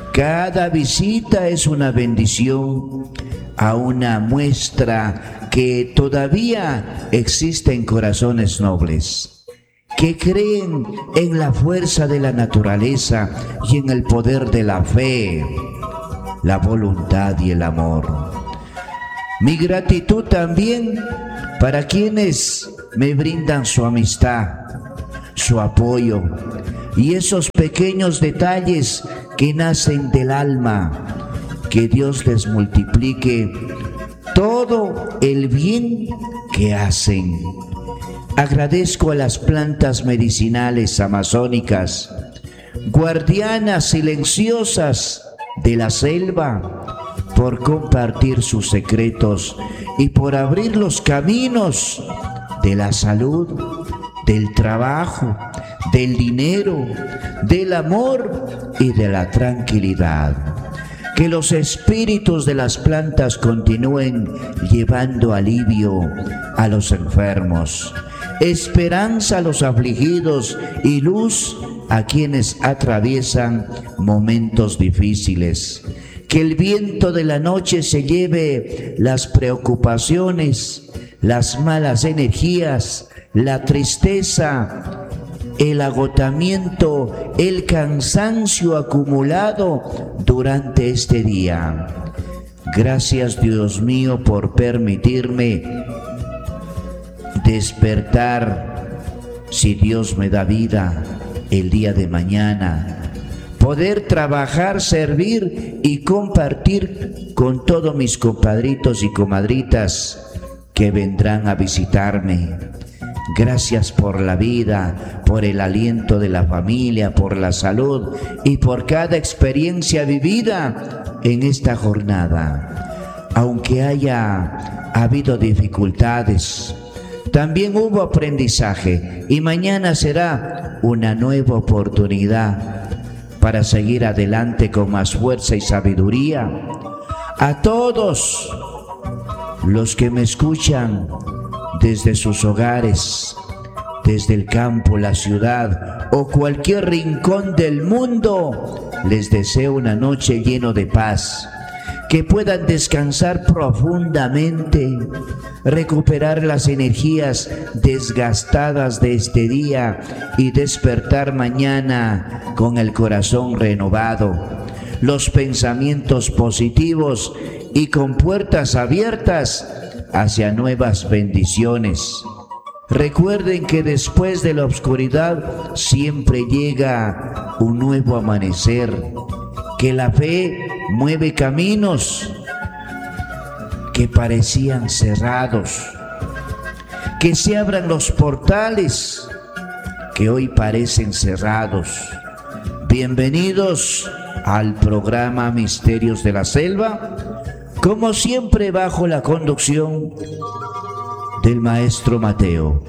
Cada visita es una bendición a una muestra que todavía existen corazones nobles, que creen en la fuerza de la naturaleza y en el poder de la fe, la voluntad y el amor. Mi gratitud también para quienes me brindan su amistad, su apoyo y esos pequeños detalles que nacen del alma. Que Dios les multiplique todo el bien que hacen. Agradezco a las plantas medicinales amazónicas, guardianas silenciosas de la selva, por compartir sus secretos y por abrir los caminos de la salud, del trabajo, del dinero, del amor y de la tranquilidad. Que los espíritus de las plantas continúen llevando alivio a los enfermos, esperanza a los afligidos y luz a quienes atraviesan momentos difíciles. Que el viento de la noche se lleve las preocupaciones, las malas energías, la tristeza, el agotamiento, el cansancio acumulado durante este día. Gracias, Dios mío, por permitirme despertar, si Dios me da vida, el día de mañana, poder trabajar, servir y compartir con todos mis compadritos y comadritas que vendrán a visitarme. Gracias por la vida, por el aliento de la familia, por la salud y por cada experiencia vivida en esta jornada. Aunque haya habido dificultades, también hubo aprendizaje y mañana será una nueva oportunidad para seguir adelante con más fuerza y sabiduría. A todos los que me escuchan desde sus hogares, desde el campo, la ciudad o cualquier rincón del mundo, les deseo una noche llena de paz, que puedan descansar profundamente, recuperar las energías desgastadas de este día y despertar mañana con el corazón renovado, los pensamientos positivos y con puertas abiertas hacia nuevas bendiciones. Recuerden que después de la oscuridad siempre llega un nuevo amanecer, que la fe mueve caminos que parecían cerrados, que se abran los portales que hoy parecen cerrados. Bienvenidos al programa Misterios de la Selva, como siempre bajo la conducción del maestro Mateo.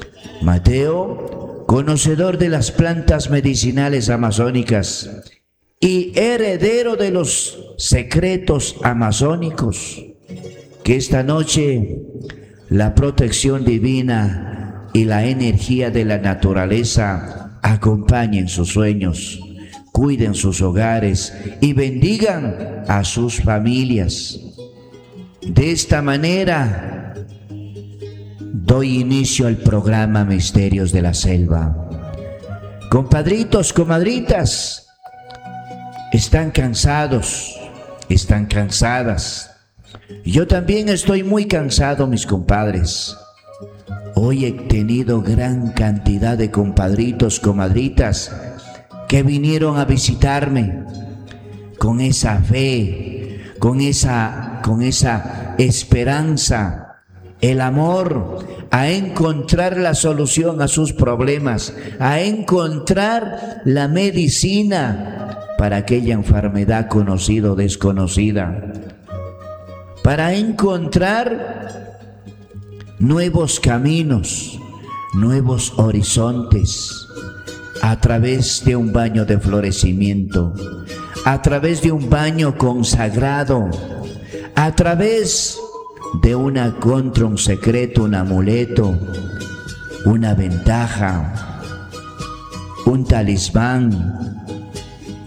Mateo, conocedor de las plantas medicinales amazónicas y heredero de los secretos amazónicos. Que esta noche la protección divina y la energía de la naturaleza acompañen sus sueños, cuiden sus hogares y bendigan a sus familias. De esta manera doy inicio al programa Misterios de la Selva. Compadritos, comadritas, están cansados, están cansadas. Yo también estoy muy cansado, mis compadres. Hoy he tenido gran cantidad de compadritos, comadritas que vinieron a visitarme con esa fe, con esa esperanza, el amor, a encontrar la solución a sus problemas, a encontrar la medicina para aquella enfermedad conocida o desconocida, para encontrar nuevos caminos, nuevos horizontes, a través de un baño de florecimiento, a través de un baño consagrado, a través de una contra, un secreto, un amuleto, una ventaja, un talismán,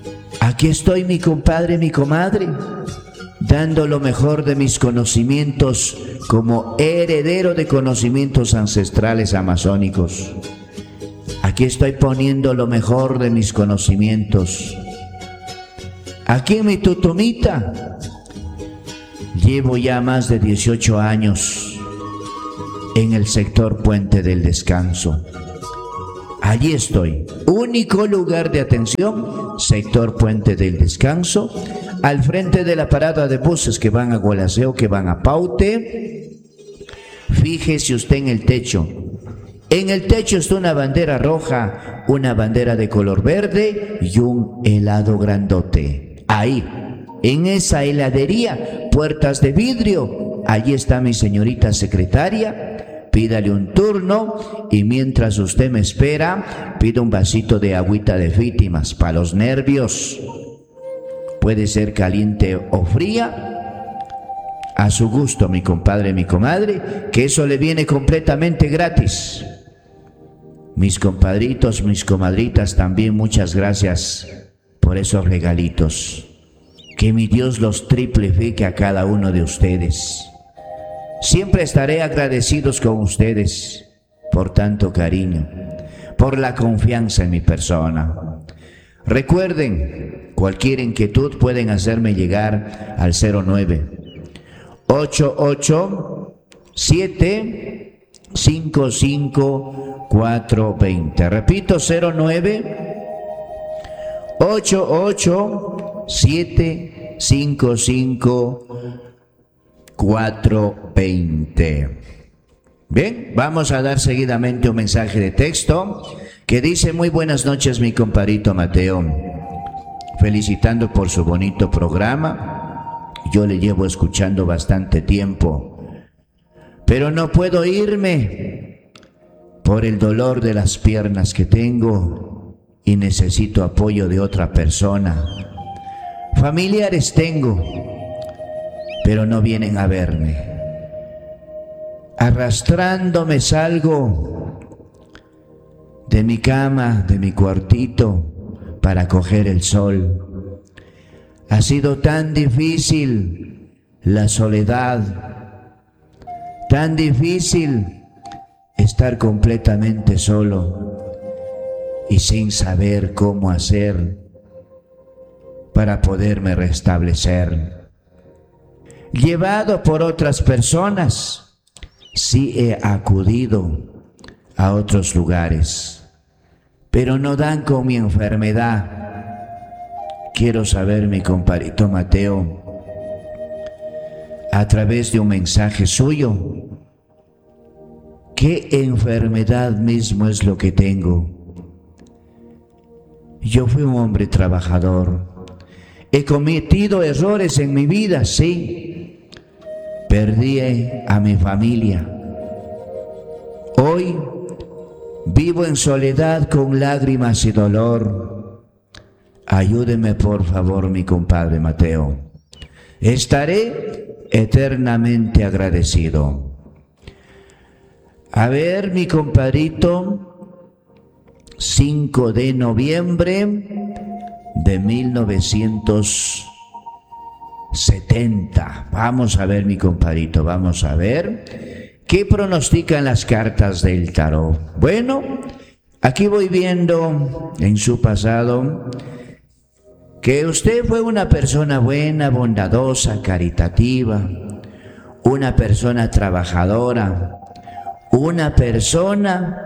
Aquí estoy, mi compadre, mi comadre, dando lo mejor de mis conocimientos como heredero de conocimientos ancestrales amazónicos. Aquí estoy poniendo lo mejor de mis conocimientos. Aquí en mi Tutumita llevo ya más de 18 años en el sector Puente del Descanso. Allí estoy, único lugar de atención, sector Puente del Descanso, al frente de la parada de buses que van a Gualaceo, que van a Paute. Fíjese usted en el techo. En el techo está una bandera roja, una bandera de color verde y un helado grandote. Ahí, en esa heladería, puertas de vidrio, allí está mi señorita secretaria. Pídale un turno y mientras usted me espera, pida un vasito de agüita de víctimas para los nervios. Puede ser caliente o fría, a su gusto, mi compadre, mi comadre, que eso le viene completamente gratis. Mis compadritos, mis comadritas, también muchas gracias por esos regalitos. Que mi Dios los triplifique a cada uno de ustedes. Siempre estaré agradecidos con ustedes por tanto cariño, por la confianza en mi persona. Recuerden, cualquier inquietud pueden hacerme llegar al 09-88-755-420. Repito, 09-88-755-420. Bien, vamos a dar seguidamente un mensaje de texto que dice: muy buenas noches, mi compadrito Mateo, felicitando por su bonito programa. Yo le llevo escuchando bastante tiempo, pero no puedo irme por el dolor de las piernas que tengo y necesito apoyo de otra persona. Familiares tengo, pero no vienen a verme. Arrastrándome salgo de mi cama, de mi cuartito, para coger el sol. Ha sido tan difícil la soledad, tan difícil estar completamente solo y sin saber cómo hacer para poderme restablecer. Llevado por otras personas, sí he acudido a otros lugares, pero no dan con mi enfermedad. Quiero saber, mi compadrito Mateo, a través de un mensaje suyo, ¿qué enfermedad mismo es lo que tengo? Yo fui un hombre trabajador. He cometido errores en mi vida, sí. Perdí a mi familia. Hoy vivo en soledad con lágrimas y dolor. Ayúdeme, por favor, mi compadre Mateo. Estaré eternamente agradecido. A ver, mi compadrito, 5 de noviembre de 1970. Vamos a ver, mi compadrito, vamos a ver qué pronostican las cartas del tarot. Bueno, aquí voy viendo en su pasado que usted fue una persona buena, bondadosa, caritativa, una persona trabajadora, una persona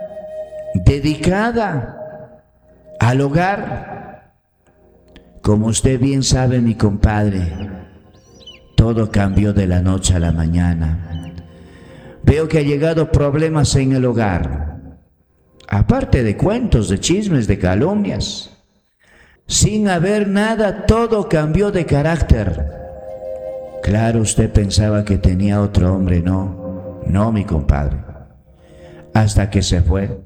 dedicada al hogar. Como usted bien sabe, mi compadre, todo cambió de la noche a la mañana. Veo que ha llegado problemas en el hogar, aparte de cuentos, de chismes, de calumnias. Sin haber nada, todo cambió de carácter. Claro, usted pensaba que tenía otro hombre, no, mi compadre. Hasta que se fue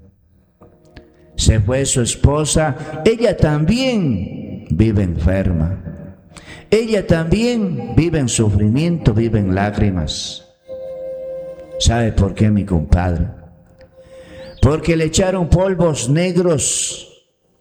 su esposa. Ella también vive enferma. Ella también vive en sufrimiento, vive en lágrimas. ¿Sabe por qué, mi compadre? Porque le echaron polvos negros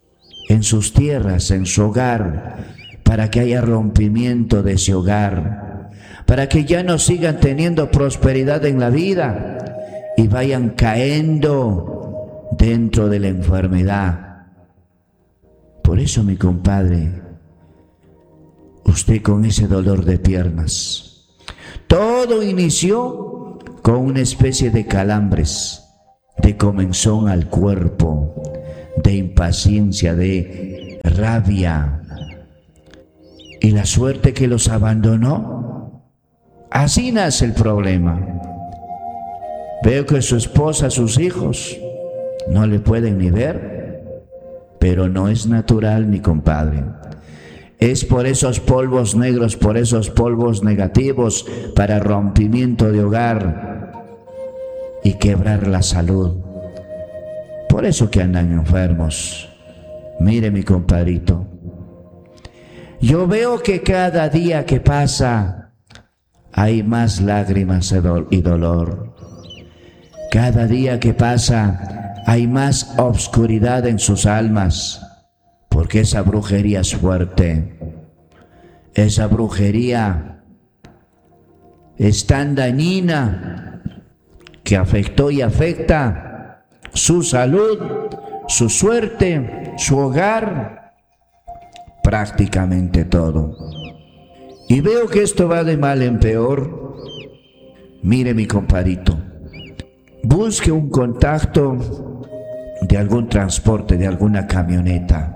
en sus tierras, en su hogar, para que haya rompimiento de ese hogar, para que ya no sigan teniendo prosperidad en la vida y vayan cayendo dentro de la enfermedad. Por eso, mi compadre, usted con ese dolor de piernas, todo inició con una especie de calambres, de comezón al cuerpo, de impaciencia, de rabia, y la suerte que los abandonó. Así nace el problema. Veo que su esposa, sus hijos, no le pueden ni ver, pero no es natural, mi compadre. Es por esos polvos negros, por esos polvos negativos para rompimiento de hogar y quebrar la salud. Por eso que andan enfermos. Mire, mi compadrito, yo veo que cada día que pasa hay más lágrimas y dolor. Cada día que pasa hay más obscuridad en sus almas, porque esa brujería es fuerte. Esa brujería es tan dañina que afectó y afecta su salud, su suerte, su hogar, prácticamente todo. Y veo que esto va de mal en peor. Mire, mi compadrito, busque un contacto de algún transporte, de alguna camioneta,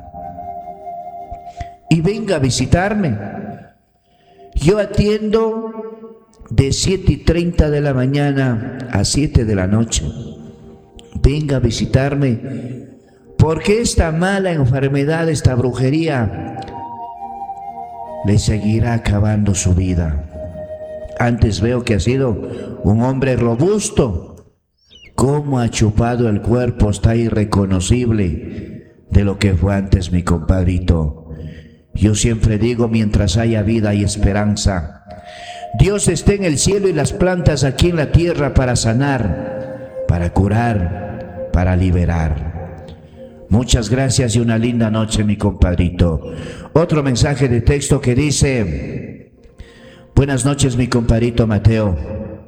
y venga a visitarme. Yo atiendo de 7:30 de la mañana a 7 de la noche. Venga a visitarme, porque esta mala enfermedad, esta brujería, le seguirá acabando su vida. Antes veo que ha sido un hombre robusto. Cómo ha chupado el cuerpo, está irreconocible de lo que fue antes, mi compadrito. Yo siempre digo, mientras haya vida hay esperanza. Dios está en el cielo y las plantas aquí en la tierra para sanar, para curar, para liberar. Muchas gracias y una linda noche, mi compadrito. Otro mensaje de texto que dice: buenas noches, mi compadrito Mateo.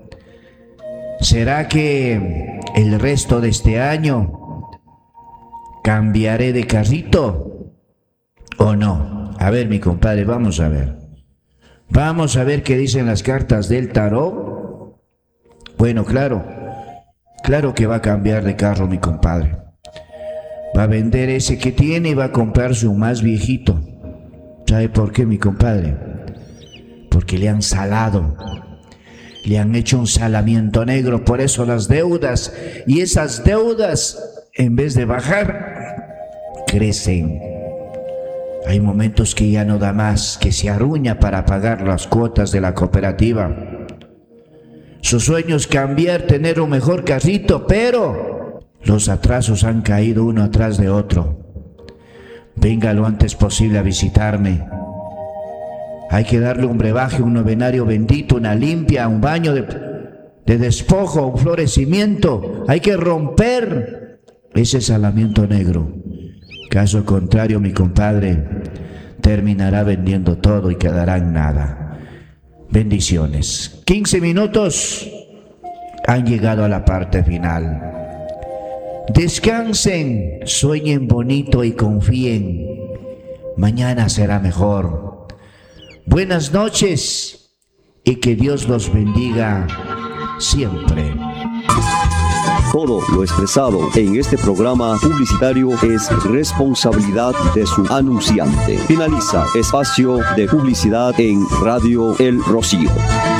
¿Será que el resto de este año cambiaré de carrito o no? A ver, mi compadre, vamos a ver. Vamos a ver qué dicen las cartas del tarot. Bueno, claro que va a cambiar de carro, mi compadre. Va a vender ese que tiene y va a comprarse un más viejito. ¿Sabe por qué, mi compadre? Porque le han salado, le han hecho un salamiento negro, por eso las deudas, y esas deudas, en vez de bajar, crecen. Hay momentos que ya no da más, que se arruña para pagar las cuotas de la cooperativa. Su sueño es cambiar, tener un mejor carrito, pero los atrasos han caído uno atrás de otro. Venga lo antes posible a visitarme. Hay que darle un brebaje, un novenario bendito, una limpia, un baño de despojo, un florecimiento. Hay que romper ese salamiento negro. Caso contrario, mi compadre, terminará vendiendo todo y quedará en nada. Bendiciones. 15 minutos han llegado a la parte final. Descansen, sueñen bonito y confíen. Mañana será mejor. Buenas noches y que Dios los bendiga siempre. Todo lo expresado en este programa publicitario es responsabilidad de su anunciante. Finaliza espacio de publicidad en Radio El Rocío.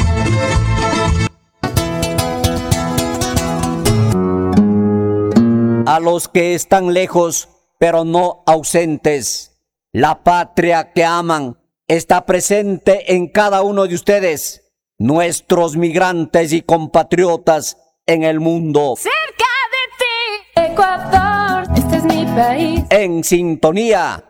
A los que están lejos, pero no ausentes, la patria que aman está presente en cada uno de ustedes, nuestros migrantes y compatriotas en el mundo. Cerca de ti, Ecuador, este es mi país. En sintonía,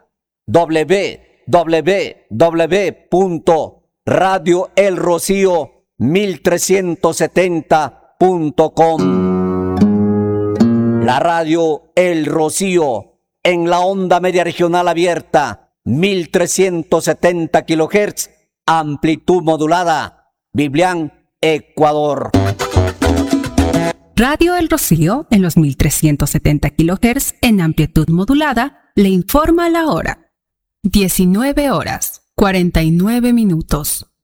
www.radioelrocío1370.com. La radio El Rocío en la onda media regional abierta, 1370 kHz, amplitud modulada, Biblián, Ecuador. Radio El Rocío, en los 1370 kHz en amplitud modulada, le informa la hora. 19 horas, 49 minutos.